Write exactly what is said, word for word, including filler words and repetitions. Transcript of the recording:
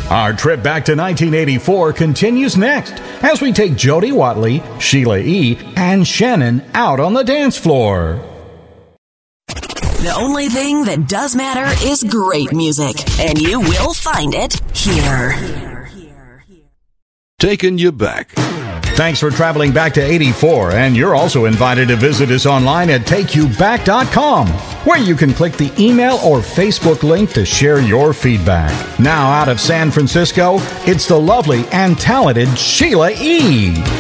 Our trip back to nineteen eighty-four continues next as we take Jody Watley, Sheila E., and Shannon out on the dance floor. The only thing that does matter is great music, and you will find it here. Taking you back. Thanks for traveling back to eighty-four, and you're also invited to visit us online at take you back dot com, where you can click the email or Facebook link to share your feedback. Now out of San Francisco, it's the lovely and talented Sheila E.